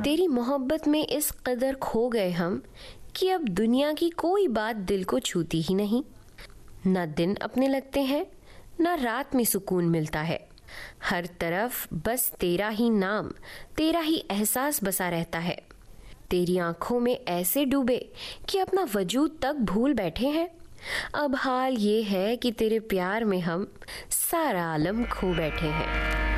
तेरी मोहब्बत में इस कदर खो गए हम कि अब दुनिया की कोई बात दिल को छूती ही नहीं। ना दिन अपने लगते हैं, ना रात में सुकून मिलता है। हर तरफ बस तेरा ही नाम, तेरा ही एहसास बसा रहता है। तेरी आंखों में ऐसे डूबे कि अपना वजूद तक भूल बैठे हैं। अब हाल ये है कि तेरे प्यार में हम सारा आलम खो बैठे हैं।